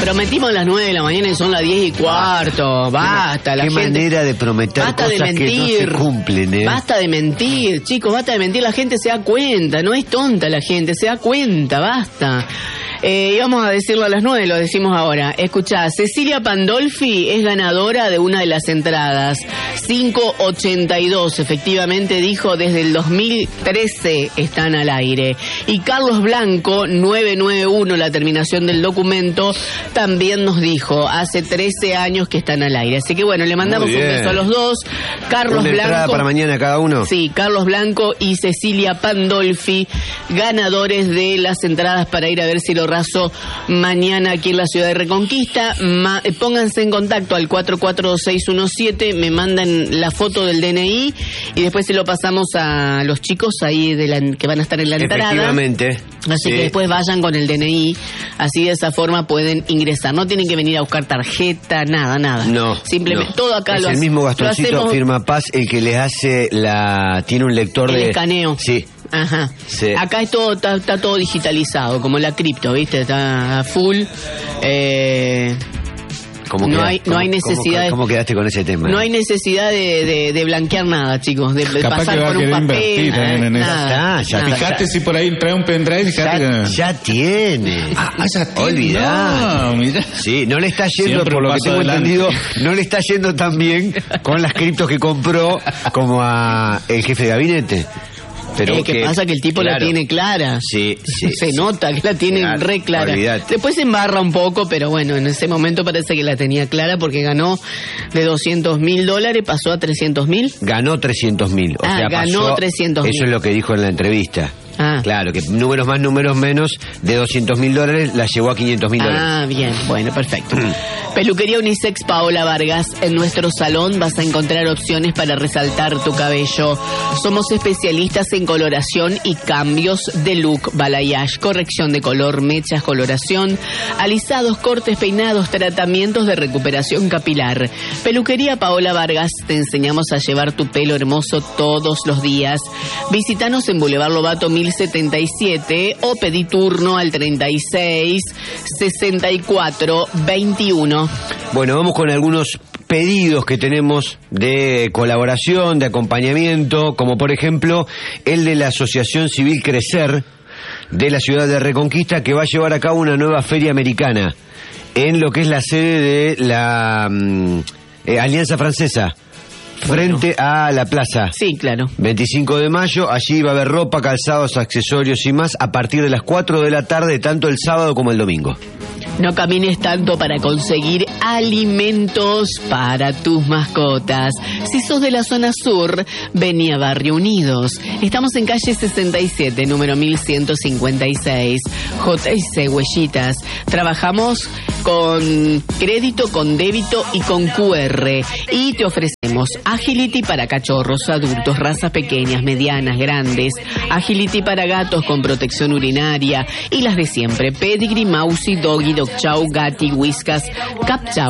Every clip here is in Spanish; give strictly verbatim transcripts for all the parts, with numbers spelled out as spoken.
Prometimos las nueve de la mañana y son las diez y cuarto. Basta, la Qué gente... manera de prometer basta cosas de mentir. que no se cumplen, ¿eh? Basta de mentir, chicos, basta de mentir. La gente se da cuenta, no es tonta la gente, se da cuenta, basta. Eh, íbamos a decirlo a las nueve, lo decimos ahora. Escuchá, Cecilia Pandolfi es ganadora de una de las entradas. cinco ochenta y dos, efectivamente dijo, desde el dos mil trece están al aire. Y Carlos Blanco, nueve nueve uno, la terminación del documento, también nos dijo, hace trece años que están al aire. Así que bueno, le mandamos un beso a los dos. Carlos ¿Una Blanco. entrada para mañana cada uno? Sí, Carlos Blanco y Cecilia Pandolfi, ganadores de las entradas para ir a ver Cielo Raso mañana aquí en la ciudad de Reconquista. Ma- pónganse en contacto al cuatro cuatro seis uno siete, me mandan la foto del D N I y después se lo pasamos a los chicos ahí de la, que van a estar en la entrada. Efectivamente. Así Sí. que después vayan con el D N I, así de esa forma pueden ingresar. No tienen que venir a buscar tarjeta, nada, nada. No. Simplemente, no. todo acá es lo el hace- mismo lo Gastoncito, hacemos- firma Paz, el que les hace la... Tiene un lector el de... escaneo. Sí. Ajá. Sí. Acá es todo, está, está todo digitalizado, como la cripto, ¿viste? Está a full. Eh, ¿Cómo No queda- hay- no cómo- hay necesidad ¿Cómo, de- cómo quedaste con ese tema? no hay necesidad de, de, de blanquear nada, chicos, de, de Capaz pasar que va a por un querer papel. invertir también en eso. nada, Ya está, ya nada. está. Fíjate si por ahí trae un pendrive, fíjate Ya, que... ya tiene. Ah, ya tiene. Olvidá. No, mirá. Sí, no le está yendo, Siempre por un lo que paso tengo adelante. entendido, no le está yendo tan bien con las criptos que compró como a el jefe de gabinete. Pero Eh, ¿qué pasa? Que el tipo claro, la tiene clara. Sí, sí. Se sí. nota que la tiene Claro, re clara. olvidate. Después se embarra un poco, pero bueno, en ese momento parece que la tenía clara porque ganó de doscientos mil dólares, pasó a trescientos mil. Ganó trescientos mil. O Ah, sea, ganó pasó- trescientos mil. Eso es lo que dijo en la entrevista. Ah. Claro, que números más, números menos, de doscientos mil dólares la llevó a quinientos mil dólares. Ah, bien, bueno, perfecto. Peluquería Unisex Paola Vargas. En nuestro salón vas a encontrar opciones para resaltar tu cabello. Somos especialistas en coloración y cambios de look, balayage, corrección de color, mechas, coloración, alisados, cortes, peinados, tratamientos de recuperación capilar. Peluquería Paola Vargas, te enseñamos a llevar tu pelo hermoso todos los días. Visítanos en Boulevard Lobato mil setenta y siete o pedí turno al treinta y seis sesenta y cuatro veintiuno. Bueno, vamos con algunos pedidos que tenemos de colaboración, de acompañamiento, como por ejemplo el de la Asociación Civil Crecer de la ciudad de Reconquista, que va a llevar a cabo una nueva feria americana en lo que es la sede de la mm, eh, Alianza Francesa, frente a la plaza. Sí, claro. veinticinco de mayo, allí va a haber ropa, calzados, accesorios y más a partir de las cuatro de la tarde, tanto el sábado como el domingo. No camines tanto para conseguir alimentos para tus mascotas. Si sos de la zona sur, vení a Barrio Unidos. Estamos en calle sesenta y siete, número mil ciento cincuenta y seis. J C Huellitas. Trabajamos con crédito, con débito y con Q R. Y te ofrecemos Agility para cachorros, adultos, razas pequeñas, medianas, grandes. Agility para gatos con protección urinaria. Y las de siempre, Pedigree, Mousy, Doggy, Dog Chow, Gatti, Whiskas, Cap Chow,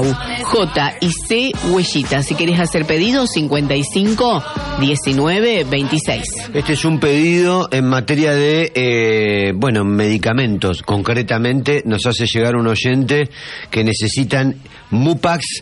J y C Huellitas. Si querés hacer pedido, cincuenta y cinco diecinueve veintiséis. Este es un pedido en materia de, eh, bueno, medicamentos. Concretamente nos hace llegar un oyente que necesitan Mupax,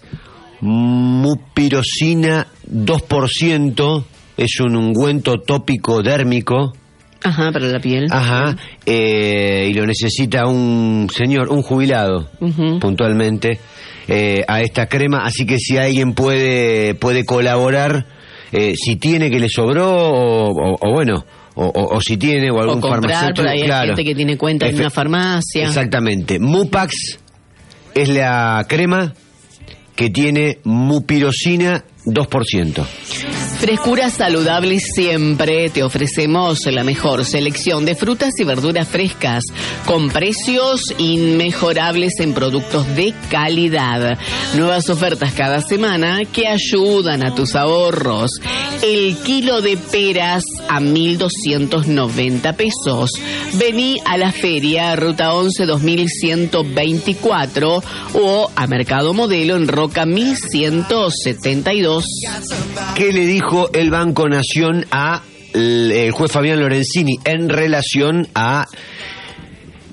Mupirocina dos por ciento, es un ungüento tópico dérmico. Ajá, para la piel. Ajá, eh, y lo necesita un señor, un jubilado, Ujú. puntualmente, eh, a esta crema. Así que si alguien puede puede colaborar, eh, si tiene que le sobró, o, o- o bueno, o, o- o si tiene, o algún O comprar, farmacéutico. por ahí hay claro. gente que tiene cuenta en Efe- una farmacia. Exactamente. Mupax es la crema que tiene mupirocina dos por ciento. Frescura saludable siempre. Te ofrecemos la mejor selección de frutas y verduras frescas con precios inmejorables en productos de calidad. Nuevas ofertas cada semana que ayudan a tus ahorros. El kilo de peras a mil doscientos noventa pesos. Vení a la feria Ruta once dos mil ciento veinticuatro o a Mercado Modelo en Roca mil ciento setenta y dos. ¿Qué le dijo el Banco Nación a el juez Fabián Lorenzini en relación a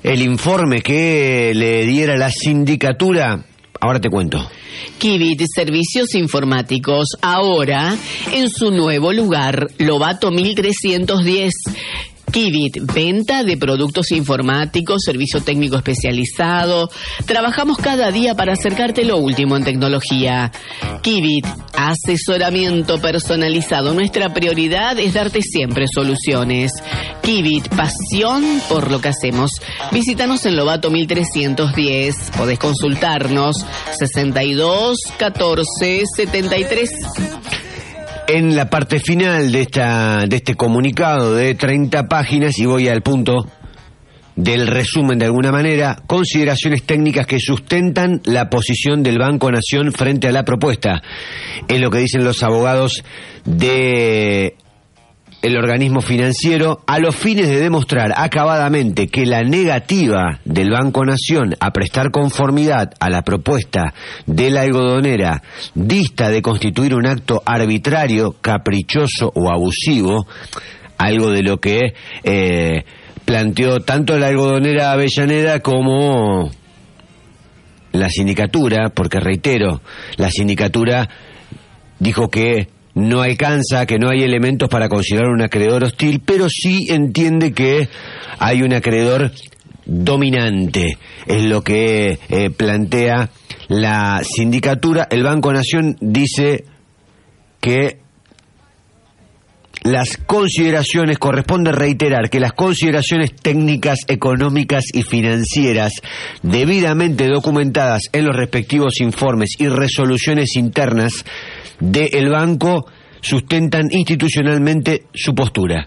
el informe que le diera la sindicatura? Ahora te cuento. Kivit Servicios Informáticos, ahora en su nuevo lugar, Lobato mil trescientos diez. Kivit, venta de productos informáticos, servicio técnico especializado. Trabajamos cada día para acercarte lo último en tecnología. Kivit, asesoramiento personalizado. Nuestra prioridad es darte siempre soluciones. Kivit, pasión por lo que hacemos. Visítanos en Lobato mil trescientos diez. Podés consultarnos sesenta y dos catorce setenta y tres. En la parte final de esta de este comunicado de treinta páginas, y voy al punto del resumen de alguna manera, consideraciones técnicas que sustentan la posición del Banco Nación frente a la propuesta. Es lo que dicen los abogados de el organismo financiero, a los fines de demostrar acabadamente que la negativa del Banco Nación a prestar conformidad a la propuesta de la algodonera dista de constituir un acto arbitrario, caprichoso o abusivo, algo de lo que eh, planteó tanto la algodonera Avellaneda como la sindicatura, porque reitero, la sindicatura dijo que no alcanza, que no hay elementos para considerar un acreedor hostil, pero sí entiende que hay un acreedor dominante, es lo que eh, plantea la sindicatura. El Banco Nación dice que las consideraciones, corresponde reiterar que las consideraciones técnicas, económicas y financieras debidamente documentadas en los respectivos informes y resoluciones internas del banco sustentan institucionalmente su postura.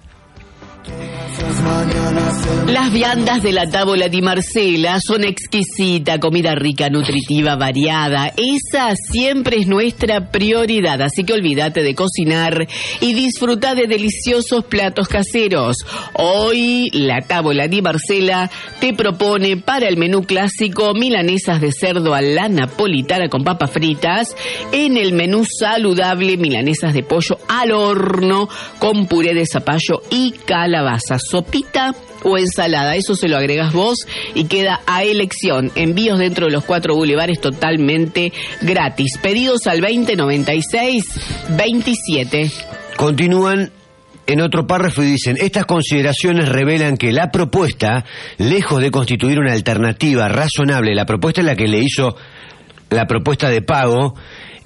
Las viandas de la Tavola di Marcela son exquisita, comida rica, nutritiva, variada. Esa siempre es nuestra prioridad, así que olvídate de cocinar y disfruta de deliciosos platos caseros. Hoy la Tavola di Marcela te propone para el menú clásico milanesas de cerdo a la napolitana con papas fritas. En el menú saludable, milanesas de pollo al horno con puré de zapallo y calabaza, sopita o ensalada. Eso se lo agregas vos y queda a elección. Envíos dentro de los cuatro bulevares totalmente gratis. Pedidos al veinte noventa y seis veintisiete. Continúan en otro párrafo y dicen: estas consideraciones revelan que la propuesta, lejos de constituir una alternativa razonable, la propuesta es la que le hizo, la propuesta de pago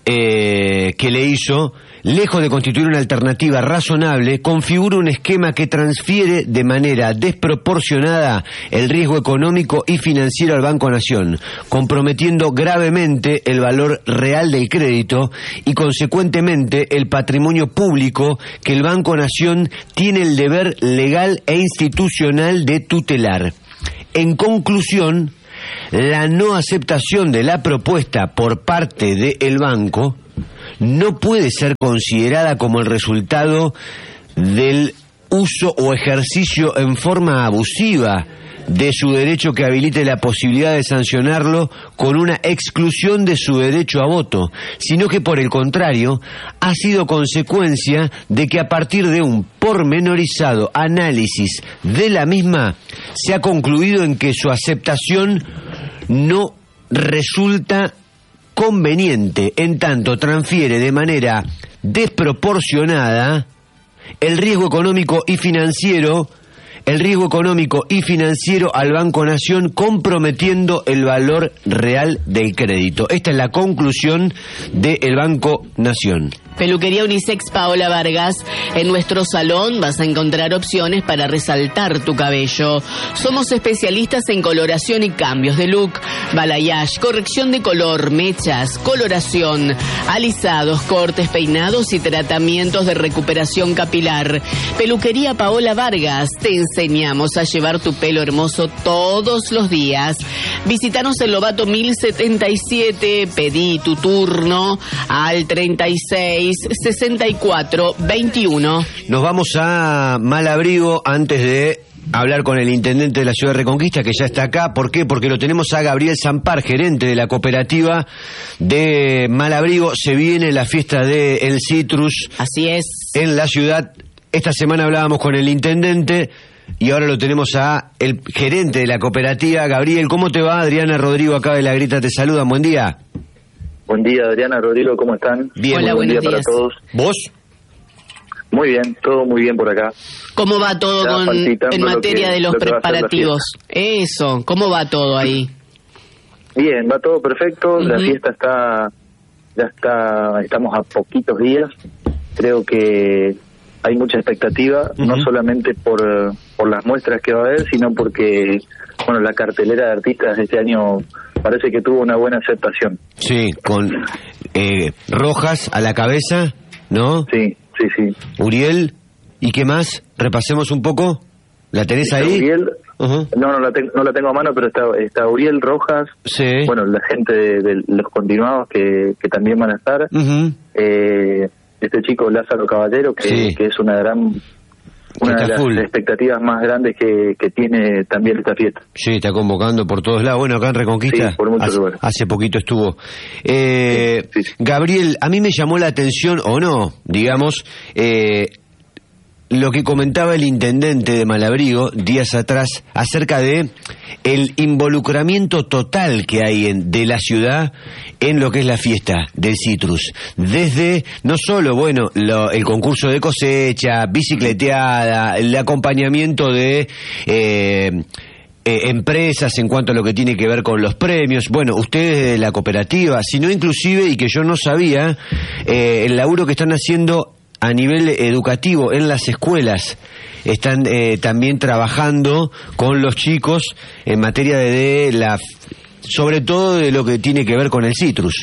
eh, que le hizo, lejos de constituir una alternativa razonable, configura un esquema que transfiere de manera desproporcionada el riesgo económico y financiero al Banco Nación, comprometiendo gravemente el valor real del crédito y, consecuentemente, el patrimonio público que el Banco Nación tiene el deber legal e institucional de tutelar. En conclusión, la no aceptación de la propuesta por parte del banco no puede ser considerada como el resultado del uso o ejercicio en forma abusiva de su derecho que habilite la posibilidad de sancionarlo con una exclusión de su derecho a voto, sino que por el contrario ha sido consecuencia de que a partir de un pormenorizado análisis de la misma se ha concluido en que su aceptación no resulta conveniente, en tanto transfiere de manera desproporcionada el riesgo económico y financiero, el riesgo económico y financiero al Banco Nación, comprometiendo el valor real del crédito. Esta es la conclusión del Banco Nación. Peluquería Unisex Paola Vargas. En nuestro salón vas a encontrar opciones para resaltar tu cabello. Somos especialistas en coloración y cambios de look, balayage, corrección de color, mechas, coloración, alisados, cortes, peinados y tratamientos de recuperación capilar. Peluquería Paola Vargas. Te enseñamos a llevar tu pelo hermoso todos los días. Visítanos en Lobato mil setenta y siete. Pedí tu turno al treinta y seis sesenta y cuatro veintiuno. Nos vamos a Malabrigo antes de hablar con el intendente de la ciudad de Reconquista, que ya está acá. ¿Por qué? Porque lo tenemos a Gabriel Zampar, gerente de la cooperativa de Malabrigo. Se viene la fiesta de El Citrus. Así es. En la ciudad. Esta semana hablábamos con el intendente. y ahora lo tenemos a el gerente de la cooperativa, Gabriel. ¿Cómo te va? Adriana, Rodrigo, acá de La Grieta te saludan. Buen día. Buen día, Adriana, Rodrigo, ¿cómo están? Bien. Hola, buen buenos día días. para todos. ¿Vos? Muy bien, todo muy bien por acá. ¿Cómo va todo Ya con, palpitando en lo materia que- de los lo que va a ser la preparativos? Eso, ¿cómo va todo ahí? Bien, va todo perfecto, la Ujú. fiesta está, ya está, estamos a poquitos días. Creo que hay mucha expectativa, no Ujú. solamente por, por las muestras que va a haber, sino porque, bueno, la cartelera de artistas de este año parece que tuvo una buena aceptación. Sí, con eh, Rojas a la cabeza, ¿no? Sí, sí, sí. Uriel, ¿y qué más? Repasemos un poco. ¿La tenés ahí? Uriel, Ujú. no, no la, ten- no la tengo a mano, pero está, está Uriel, Rojas, Sí. bueno, la gente de, de los continuados que, que también van a estar, Ujú. eh, este chico Lázaro Caballero, que, Sí. que es una gran, una Está de las full. expectativas más grandes que, que tiene también esta fiesta. Sí, está convocando por todos lados. Bueno, acá en Reconquista Sí, por muchos hace, lugares. hace poquito estuvo. Eh, Sí, sí, sí. Gabriel, a mí me llamó la atención, o no, digamos, eh, lo que comentaba el intendente de Malabrigo días atrás acerca de el involucramiento total que hay en, de la ciudad en lo que es la fiesta del citrus. Desde, no solo, bueno, lo- el concurso de cosecha, bicicleteada, el acompañamiento de eh, eh, empresas en cuanto a lo que tiene que ver con los premios, bueno, ustedes de la cooperativa, sino inclusive, y que yo no sabía, eh, el laburo que están haciendo a nivel educativo en las escuelas. Están eh, también trabajando con los chicos en materia de, de la, sobre todo de lo que tiene que ver con el citrus.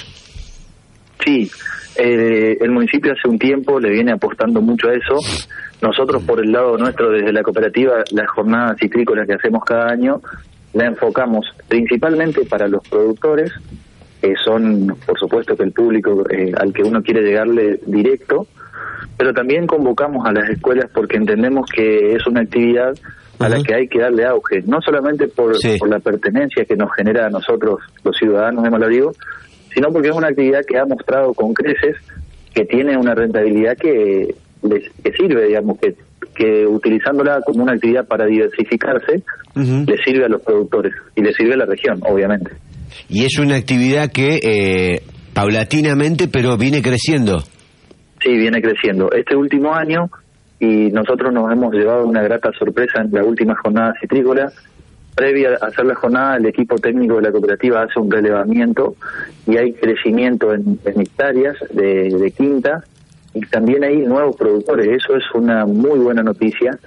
Sí, eh, el municipio hace un tiempo le viene apostando mucho a eso. Nosotros por el lado nuestro desde la cooperativa, las jornadas citrícolas que hacemos cada año, la enfocamos principalmente para los productores, que son por supuesto que el público eh, al que uno quiere llegarle directo, pero también convocamos a las escuelas porque entendemos que es una actividad a la Ujú. que hay que darle auge, no solamente por, Sí. por la pertenencia que nos genera a nosotros los ciudadanos de Malabrigo, sino porque es una actividad que ha mostrado con creces que tiene una rentabilidad que, les, que sirve, digamos, que, que utilizándola como una actividad para diversificarse, Ujú. le sirve a los productores y le sirve a la región, obviamente. Y es una actividad que eh, paulatinamente, pero viene creciendo. Sí, viene creciendo. Este último año, y nosotros nos hemos llevado una grata sorpresa en la última jornada citrícola, previa a hacer la jornada, el equipo técnico de la cooperativa hace un relevamiento y hay crecimiento en, en hectáreas de, de quinta y también hay nuevos productores. Eso es una muy buena noticia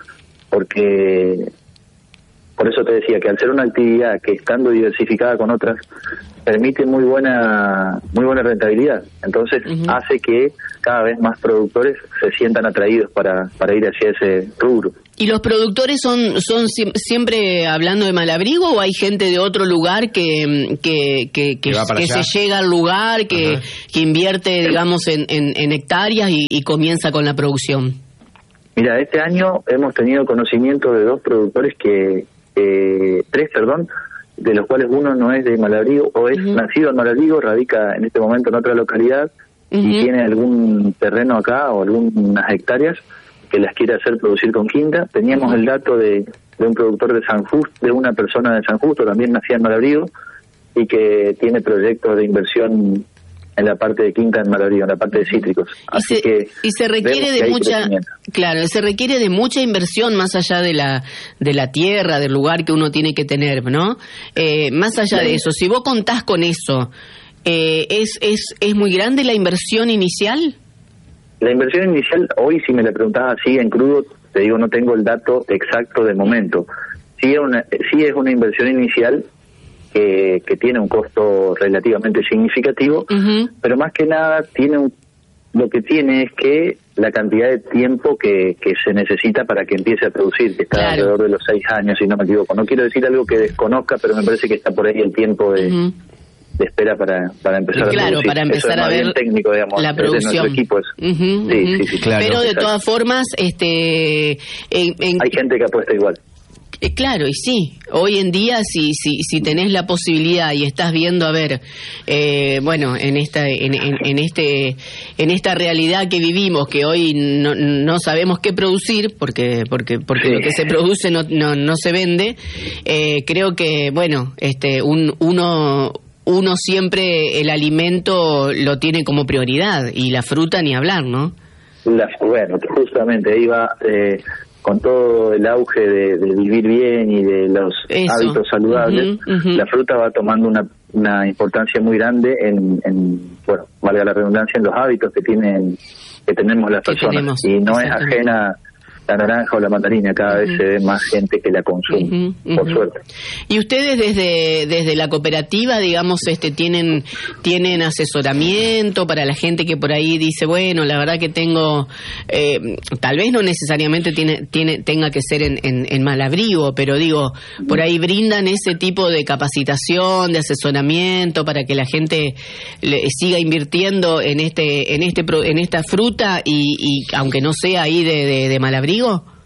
porque, por eso te decía que al ser una actividad que estando diversificada con otras, permite muy buena muy buena rentabilidad. Entonces Ujú. hace que cada vez más productores se sientan atraídos para, para ir hacia ese rubro. ¿Y los productores son son siem- siempre hablando de Malabrigo o hay gente de otro lugar que que, que, que, Que va para que allá. se llega al lugar, que, Ajá. que invierte, digamos, en, en, en hectáreas y, y comienza con la producción? Mira, este año hemos tenido conocimiento de dos productores que, eh, tres, perdón, de los cuales uno no es de Malabrigo, o es Ujú. nacido en Malabrigo, radica en este momento en otra localidad, Ujú. y tiene algún terreno acá o algunas hectáreas que las quiere hacer producir con quinta. Teníamos el dato de, de un productor de San Justo, de una persona de San Justo, también nacida en Malabrigo, y que tiene proyectos de inversión en la parte de quinta en Malabrigo, en la parte de cítricos. Y Así se, que y se requiere vemos de que hay mucha, crecimiento. claro, se requiere de mucha inversión más allá de la de la tierra, del lugar que uno tiene que tener, ¿no? Eh, más allá de eso, si vos contás con eso, eh, es es es muy grande la inversión inicial. La inversión inicial, hoy si me la preguntabas así en crudo, te digo, no tengo el dato exacto de momento. Sí es una, sí es una inversión inicial que, que tiene un costo relativamente significativo, Ujú. pero más que nada tiene un, lo que tiene es que la cantidad de tiempo que, que se necesita para que empiece a producir, que está Claro. alrededor de los seis años, si no me equivoco. No quiero decir algo que desconozca, pero me parece que está por ahí el tiempo de, Ujú. de espera para, para empezar Y claro, a producir. para empezar Eso es a más ver bien técnico, digamos, la es de nuestro producción. equipo eso. Ujú, Sí, ujú. sí, sí. Claro. Pero de Exacto. todas formas, este, en- en- Hay gente que apuesta igual. Eh, claro, y sí, hoy en día si si si tenés la posibilidad y estás viendo, a ver, eh, bueno, en esta en, en, en este en esta realidad que vivimos, que hoy no, no sabemos qué producir porque porque porque sí. lo que se produce no no, no se vende, eh, creo que bueno, este un uno uno siempre el alimento lo tiene como prioridad y la fruta ni hablar, ¿no? La, bueno, justamente ahí va eh, con todo el auge de, de vivir bien y de los Eso. hábitos saludables, Uh-huh, uh-huh. la fruta va tomando una, una importancia muy grande en, en, bueno, valga la redundancia, en los hábitos que tienen que tenemos las Que personas. tenemos, y no es exactamente. ajena la naranja o la mandarina, cada Uh-huh. vez se ve más gente que la consume, Uh-huh, por uh-huh. suerte. Y ustedes desde desde la cooperativa, digamos, este tienen tienen asesoramiento para la gente que por ahí dice, bueno, la verdad que tengo, eh, tal vez no necesariamente tiene tiene tenga que ser en, en, en Malabrigo, pero digo, por ahí brindan ese tipo de capacitación, de asesoramiento para que la gente le, siga invirtiendo en este en este pro- en esta fruta y, y aunque no sea ahí de, de, de Malabrigo.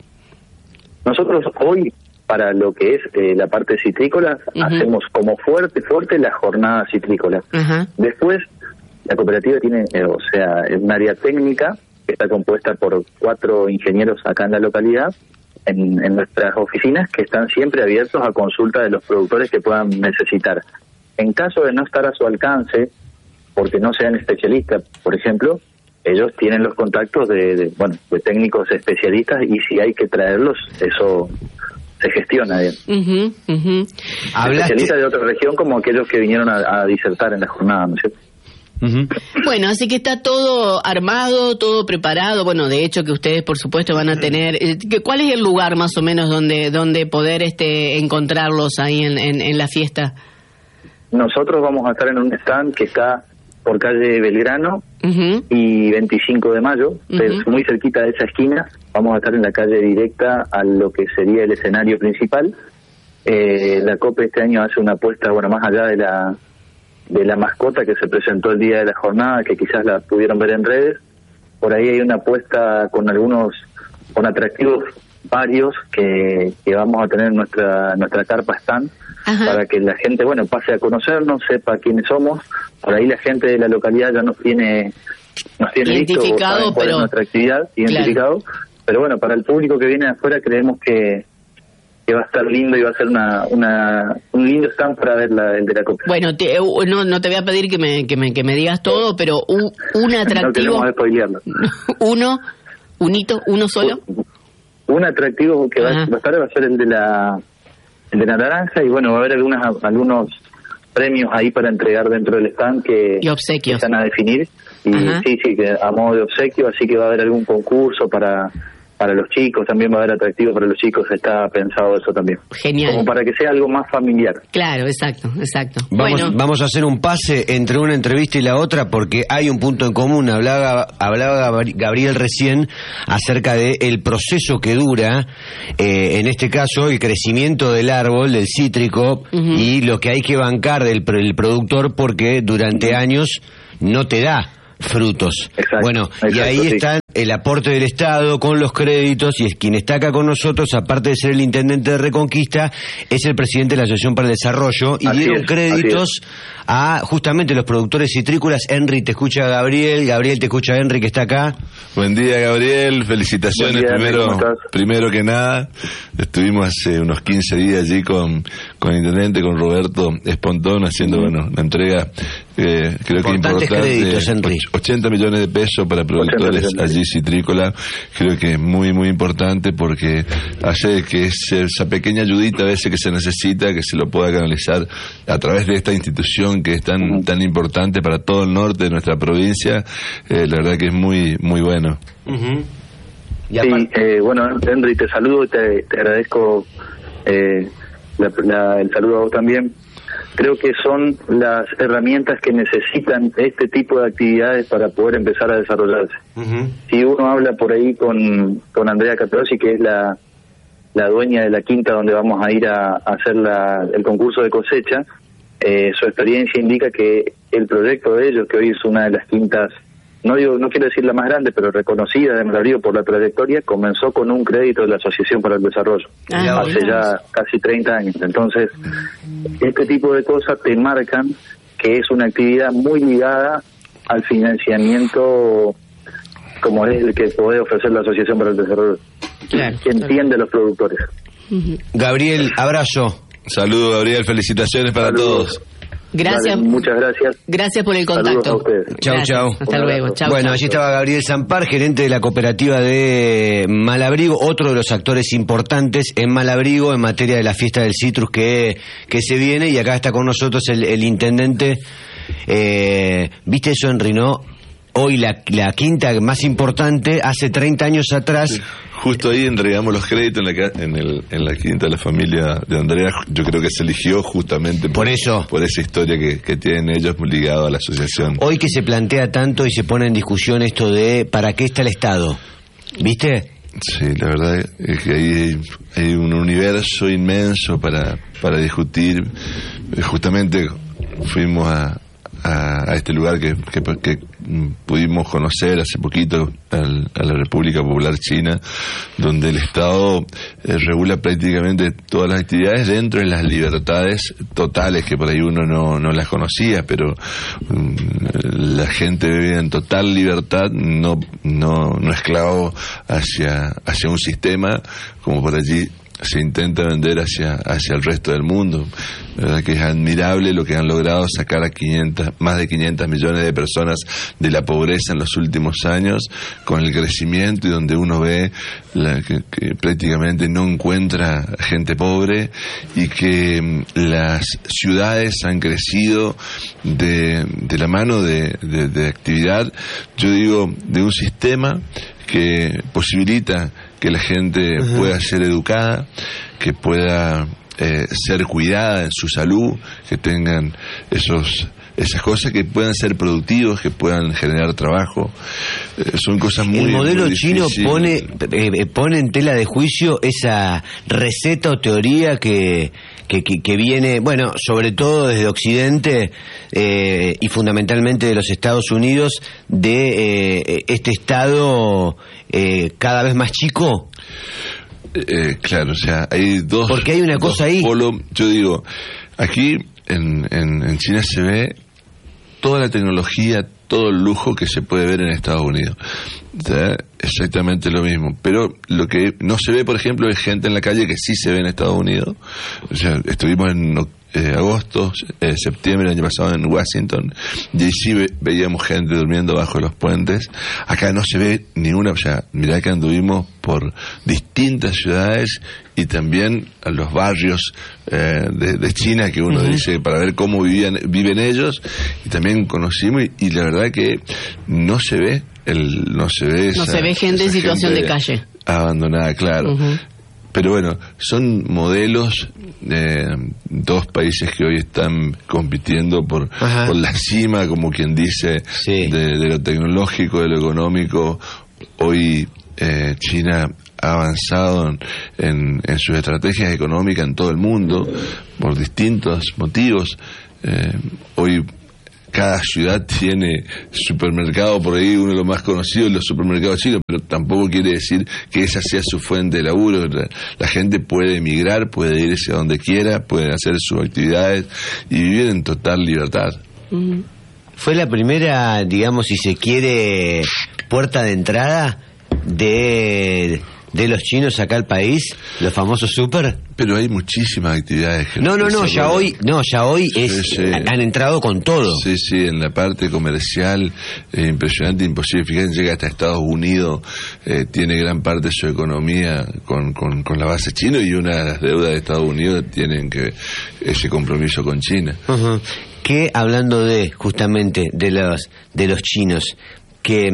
Nosotros hoy, para lo que es eh, la parte citrícola, Uh-huh. hacemos como fuerte, fuerte la jornada citrícola. Ajá. Después, la cooperativa tiene, eh, o sea, es un área técnica que está compuesta por cuatro ingenieros acá en la localidad, en, en nuestras oficinas, que están siempre abiertos a consulta de los productores que puedan necesitar. En caso de no estar a su alcance, porque no sean especialistas, por ejemplo, ellos tienen los contactos de, de bueno de técnicos especialistas y si hay que traerlos, eso se gestiona bien. Uh-huh, uh-huh. Hablaste- Especialistas de otra región como aquellos que vinieron a, a disertar en la jornada, ¿no es cierto? Ujú. Bueno, así que está todo armado, todo preparado. Bueno, de hecho que ustedes, por supuesto, van a tener. eh, que- ¿Cuál es el lugar más o menos donde donde poder este encontrarlos ahí en, en, en la fiesta? Nosotros vamos a estar en un stand que está por calle Belgrano Uh-huh. y veinticinco de mayo, Ujú. es muy cerquita de esa esquina. Vamos a estar en la calle directa a lo que sería el escenario principal. Eh, la COPE este año hace una apuesta, bueno, más allá de la de la mascota que se presentó el día de la jornada, que quizás la pudieron ver en redes. Por ahí hay una apuesta con algunos, con atractivos varios que, que vamos a tener en nuestra nuestra carpa stand, Ajá. para que la gente, bueno, pase a conocernos, sepa quiénes somos. Por ahí la gente de la localidad ya nos tiene nos tiene Identificado, visto, saben cuál pero- es nuestra actividad, identificado. Pero bueno, para el público que viene de afuera creemos que, que va a estar lindo y va a ser una, una un lindo stand para ver la, el de la Copa. Bueno, te- eh, no, no te voy a pedir que me, que me, que me digas todo, pero un, un No atractivo. queremos spoilearlo. uno, un hito, uno solo. Un atractivo que va, Ajá. va a estar va a ser el de la el de la naranja y bueno, va a haber algunas algunos premios ahí para entregar dentro del stand que Y obsequios. que están a definir y Ajá. sí, sí, que a modo de obsequio, así que va a haber algún concurso para para los chicos, también va a haber atractivo para los chicos, está pensado eso también. Genial. Como para que sea algo más familiar. Claro, exacto, exacto. Vamos, bueno, vamos a hacer un pase entre una entrevista y la otra porque hay un punto en común. Hablaba, hablaba Gabri- Gabriel recién acerca del proceso que dura, eh, en este caso, el crecimiento del árbol, del cítrico, Ujú. y lo que hay que bancar del pro- el productor porque durante años no te da frutos. Exacto, Bueno, y exacto, ahí sí. está el aporte del Estado con los créditos, y es quien está acá con nosotros, aparte de ser el intendente de Reconquista, es el presidente de la Asociación para el Desarrollo, y Así dieron es, créditos a justamente los productores citrícolas. Henry, te escucha Gabriel, Gabriel te escucha Henry, que está acá. Buen día, Gabriel. Felicitaciones. Buen día, primero, ¿cómo estás? primero que nada, estuvimos hace unos quince días allí con, con el intendente, con Roberto Espontón, haciendo, bueno, la entrega, eh, creo que Importantes importante, créditos, Henry. och- ochenta millones de pesos para productores ochenta millones. allí citrícola. Creo que es muy, muy importante porque hace que ese- esa pequeña ayudita a veces que se necesita, que se lo pueda canalizar a través de esta institución que es tan, Ujú. tan importante para todo el norte de nuestra provincia. Eh, la verdad que es muy, muy bueno. Y Sí, aparte- eh, bueno, Henry, te saludo y te, te agradezco eh, la- la- el saludo a vos también. Creo que son las herramientas que necesitan este tipo de actividades para poder empezar a desarrollarse. Ujú. Si uno habla por ahí con, con Andrea Caperosi, que es la, la dueña de la quinta donde vamos a ir a, a hacer la, el concurso de cosecha, eh, su experiencia indica que el proyecto de ellos, que hoy es una de las quintas no digo, no quiero decir la más grande, pero reconocida de Malabrigo por la trayectoria, comenzó con un crédito de la Asociación para el Desarrollo, Ah, hace ya casi treinta años. Entonces, este tipo de cosas te marcan que es una actividad muy ligada al financiamiento como es el que puede ofrecer la Asociación para el Desarrollo, Claro, que entiende a los productores. Ujú. Gabriel, abrazo. Saludos, Gabriel, felicitaciones para Saludos. todos. Gracias. Vale, muchas gracias. Gracias por el Saludos contacto. a ustedes. Chau, Gracias. chau. Hasta Un luego. abrazo. Chau, Bueno, chau. allí estaba Gabriel Zampar, gerente de la cooperativa de Malabrigo, otro de los actores importantes en Malabrigo en materia de la fiesta del citrus que, que se viene, y acá está con nosotros el, el intendente. Eh, ¿Viste eso, Henry, no? Hoy la, la quinta más importante, hace treinta años atrás. Sí, justo ahí entregamos los créditos en la, ca- en, el, en la quinta de la familia de Andrea. Yo creo que se eligió justamente Por eso. por esa historia que, que tienen ellos ligado a la asociación. Hoy que se plantea tanto y se pone en discusión esto de ¿para qué está el Estado? ¿Viste? Sí, la verdad es que ahí hay, hay un universo inmenso para, para discutir. Eh, Justamente fuimos a, a, a este lugar que, que, que pudimos conocer hace poquito, al, a la República Popular China, donde el Estado eh, regula prácticamente todas las actividades dentro de las libertades totales, que por ahí uno no, no las conocía, pero um, la gente vive en total libertad, no, no, no esclavo hacia, hacia un sistema como por allí se intenta vender hacia hacia el resto del mundo. La verdad que es admirable lo que han logrado, sacar a quinientos, más de quinientos millones de personas de la pobreza en los últimos años, con el crecimiento, y donde uno ve la, que, que prácticamente no encuentra gente pobre, y que mm, las ciudades han crecido de, de la mano de, de, de actividad, yo digo, de un sistema que posibilita que la gente uh-huh. pueda ser educada, que pueda eh, ser cuidada en su salud, que tengan esos esas cosas, que puedan ser productivos, que puedan generar trabajo. Eh, son cosas muy... El modelo muy chino pone, eh, pone en tela de juicio esa receta o teoría que... Que, que, que viene, bueno, sobre todo desde Occidente eh, y fundamentalmente de los Estados Unidos, de eh, este Estado eh, cada vez más chico. Eh, claro, o sea, hay dos... Porque hay una cosa ahí. Polo, yo digo, aquí en, en, en China se ve toda la tecnología, todo el lujo que se puede ver en Estados Unidos. O sea, exactamente lo mismo. Pero lo que no se ve, por ejemplo, es gente en la calle que sí se ve en Estados Unidos. O sea, estuvimos en eh, agosto, eh, septiembre del año pasado en Washington, y ahí sí ve, veíamos gente durmiendo bajo los puentes. Acá no se ve ninguna. O sea, mirá que anduvimos por distintas ciudades y también a los barrios eh, de, de China, que uno uh-huh. dice, para ver cómo vivían, viven ellos, y también conocimos, y, y la verdad que no se ve el no se ve esa, no se ve gente en situación de calle abandonada, claro. Uh-huh. Pero bueno, son modelos de dos países que hoy están compitiendo por, por la cima, como quien dice, sí. de, de lo tecnológico, de lo económico. Hoy eh, China ha avanzado en, en, en sus estrategias económicas en todo el mundo por distintos motivos. Eh, hoy cada ciudad tiene supermercado, por ahí uno de los más conocidos es los supermercados chinos, pero tampoco quiere decir que esa sea su fuente de laburo. La, la gente puede emigrar, puede irse a donde quiera, puede hacer sus actividades y vivir en total libertad. Uh-huh. Fue la primera, digamos, si se quiere, puerta de entrada de... de los chinos acá al país, los famosos super. Pero hay muchísimas actividades que no no no ya hoy no ya hoy es sí, sí. han entrado con todo. Sí, sí, en la parte comercial eh, impresionante, imposible. Fíjense, llega hasta Estados Unidos, eh, tiene gran parte de su economía con, con, con la base china, y una de las deudas de Estados Unidos tienen que ese compromiso con China. Uh-huh. Que hablando de justamente de los de los chinos, que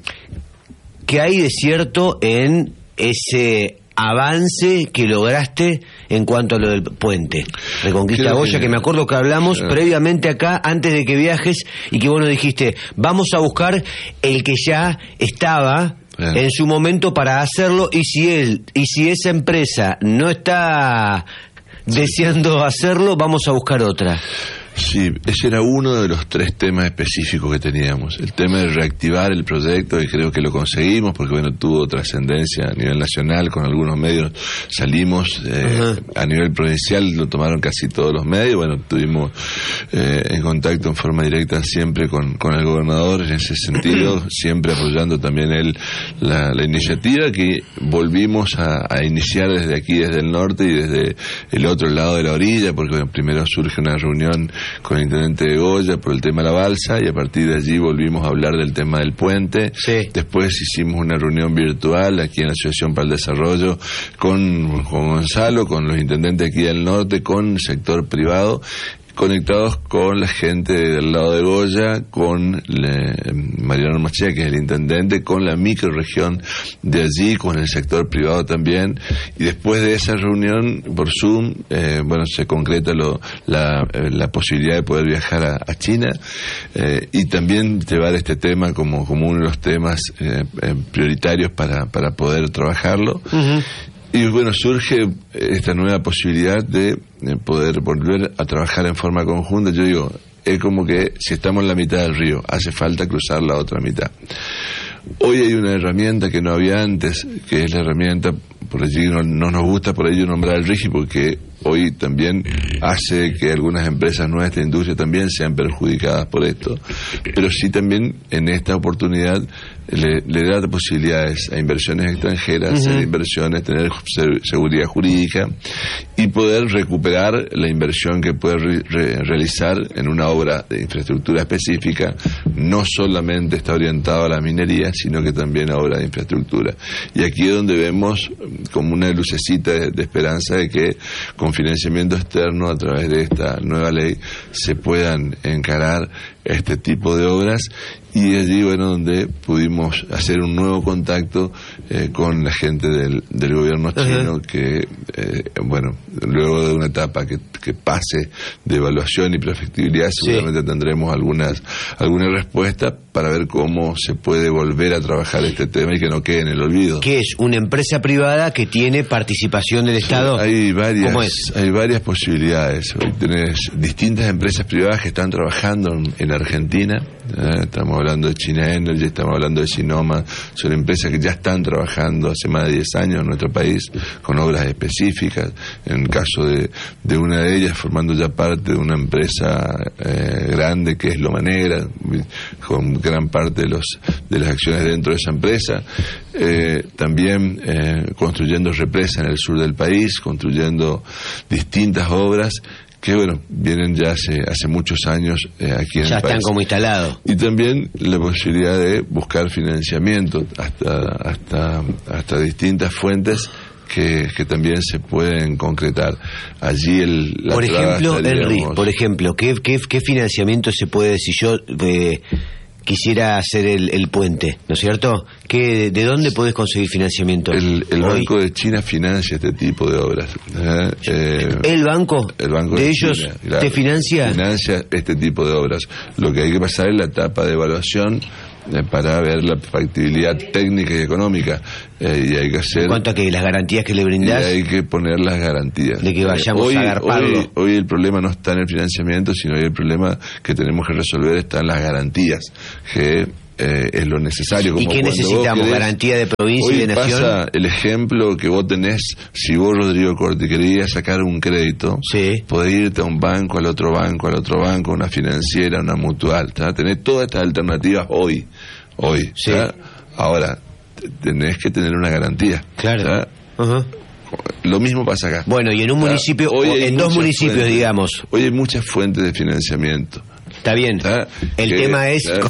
que hay de cierto en ese avance que lograste en cuanto a lo del puente Reconquista Goya, que... que me acuerdo que hablamos claro. previamente acá, antes de que viajes, y que vos nos dijiste, vamos a buscar el que ya estaba claro. en su momento para hacerlo, y si él, y si esa empresa no está deseando hacerlo, vamos a buscar otra. Sí, ese era uno de los tres temas específicos que teníamos. El tema de reactivar el proyecto, y creo que lo conseguimos, porque bueno, tuvo trascendencia a nivel nacional, con algunos medios salimos, eh, uh-huh. a nivel provincial lo tomaron casi todos los medios, bueno, estuvimos eh, en contacto en forma directa siempre con, con el gobernador en ese sentido, siempre apoyando también él la, la iniciativa que volvimos a, a iniciar desde aquí, desde el norte y desde el otro lado de la orilla, porque bueno, primero surge una reunión con el intendente de Goya por el tema de la balsa, y a partir de allí volvimos a hablar del tema del puente. Sí. Después hicimos una reunión virtual aquí en la Asociación para el Desarrollo con, con Gonzalo, con los intendentes aquí del norte, con el sector privado, conectados con la gente del lado de Goya, con le, Mariano Machea, que es el intendente, con la microrregión de allí, con el sector privado también, y después de esa reunión por Zoom, eh, bueno, se concreta lo, la, la posibilidad de poder viajar a, a China, eh, y también llevar este tema como, como uno de los temas eh, eh, prioritarios para, para poder trabajarlo. Uh-huh. Y bueno, surge esta nueva posibilidad de poder volver a trabajar en forma conjunta. Yo digo, es como que si estamos en la mitad del río, hace falta cruzar la otra mitad. Hoy hay una herramienta que no había antes, que es la herramienta, por allí no, no nos gusta por ello nombrar el RIGI, porque hoy también hace que algunas empresas nuevas de industria también sean perjudicadas por esto, pero sí también en esta oportunidad le, le da posibilidades a inversiones extranjeras, uh-huh. hacer inversiones, tener seguridad jurídica y poder recuperar la inversión que puede re, re, realizar en una obra de infraestructura específica. No solamente está orientado a la minería, sino que también a obra de infraestructura. Y aquí es donde vemos como una lucecita de, de esperanza de que con financiamiento externo a través de esta nueva ley se puedan encarar este tipo de obras, y allí, bueno, donde pudimos hacer un nuevo contacto eh, con la gente del, del gobierno chino, uh-huh. que, eh, bueno, luego de una etapa que, que pase de evaluación y perfectibilidad, seguramente sí. tendremos algunas alguna respuesta para ver cómo se puede volver a trabajar este tema y que no quede en el olvido. ¿Qué es? ¿Una empresa privada que tiene participación del Estado? Sí, hay varias, ¿Cómo es? Hay varias posibilidades. Hoy tenés distintas empresas privadas que están trabajando en, en Argentina. Eh, estamos hablando de China Energy, estamos hablando de Sinoma. Son empresas que ya están trabajando hace más de diez años en nuestro país con obras específicas. En el caso de, de una de ellas, formando ya parte de una empresa eh, grande que es Loma Negra, con gran parte de los de las acciones dentro de esa empresa. Eh, también eh, construyendo represas en el sur del país, construyendo distintas obras que, bueno, vienen ya hace hace muchos años eh, aquí en ya el país. Ya están como instalados. Y también la posibilidad de buscar financiamiento hasta hasta hasta distintas fuentes que, que también se pueden concretar. Allí el la por ejemplo, estaríamos... Henry, por ejemplo, ¿qué, qué, qué financiamiento se puede, si yo eh, quisiera hacer el, el puente, ¿no es cierto? ¿Qué, ¿De dónde podés conseguir financiamiento? El, el Banco de China financia este tipo de obras. ¿eh? Eh, ¿El banco? El banco de, de ellos China, claro, te financia? Financia este tipo de obras. Lo que hay que pasar es la etapa de evaluación eh, para ver la factibilidad técnica y económica. Eh, y hay que hacer... ¿En cuanto a que las garantías que le brindás? Y hay que poner las garantías. De que vayamos eh, hoy, a agarparlo. Hoy, hoy el problema no está en el financiamiento, sino hoy el problema que tenemos que resolver está en las garantías, que eh, es lo necesario. Como ¿Y qué necesitamos? Querés, ¿garantía de provincia hoy y de nación? Pasa el ejemplo que vos tenés, si vos, Rodrigo Corti, querías sacar un crédito, sí. podés irte a un banco, al otro banco, al otro banco, una financiera, una mutual, ¿tá? Tenés todas estas alternativas hoy, hoy, sí. ¿tá? Ahora, tenés que tener una garantía. Claro. Uh-huh. Lo mismo pasa acá. Bueno, y en un municipio, o en dos municipios, fuentes, digamos. Hoy hay muchas fuentes de financiamiento. Está bien. ¿Tá? El que, tema es... ¿tá?